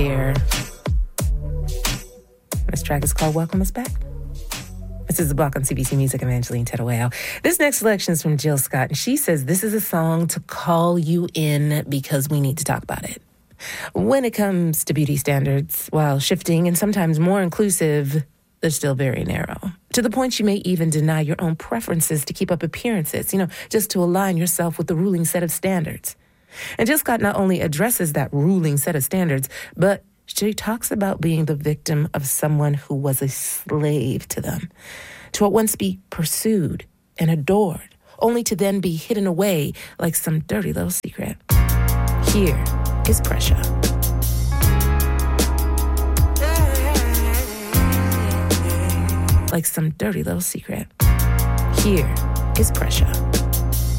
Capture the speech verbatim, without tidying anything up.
Here. This track is called Welcome Us Back. This is The Block on C B C Music. I'm Angeline Teruel. This next selection is from Jill Scott, and she says this is a song to call you in because we need to talk about it. When it comes to beauty standards, while shifting and sometimes more inclusive, they're still very narrow. To the point you may even deny your own preferences to keep up appearances, you know, just to align yourself with the ruling set of standards. And Jill Scott not only addresses that ruling set of standards, but she talks about being the victim of someone who was a slave to them, to at once be pursued and adored, only to then be hidden away like some dirty little secret. Here is Pressure. Like some dirty little secret. Here is Pressure.